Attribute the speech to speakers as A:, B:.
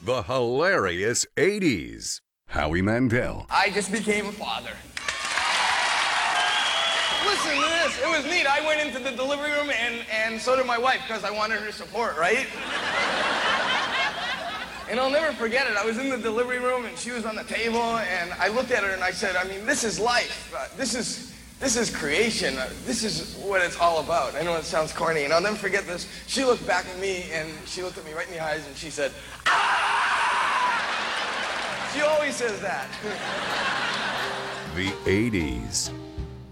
A: The hilarious 80s. Howie Mandel.
B: I just became a father. Listen to this. It was neat. I went into the delivery room and so did my wife because I wanted her support, right? And I'll never forget it. I was in the delivery room and she was on the table and I looked at her and I said, I mean, this is life. This is creation. This is what it's all about. I know it sounds corny and I'll never forget this. She looked back at me and she looked at me right in the eyes and she said, ah! She always says that.
A: The 80s.